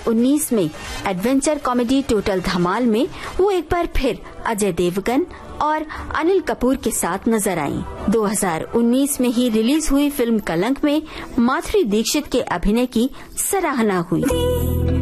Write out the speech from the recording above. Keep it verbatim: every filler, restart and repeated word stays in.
उन्नीस में adventure comedy total धमाल में वो एक बार फिर अजय देवगन और अनिल कपूर के साथ नजर आईं। दो हज़ार उन्नीस में ही रिलीज हुई फिल्म कलंक में माधुरी दीक्षित के अभिनय की सराहना हुई।